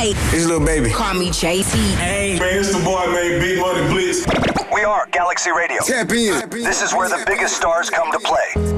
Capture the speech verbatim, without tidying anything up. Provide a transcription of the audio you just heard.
Hey, It's Lil Baby. call me J T. Hey, man, it's the boy, man, Big Money Blitz. We are Galaxy Radio. Tap in. This is where the biggest stars come to play.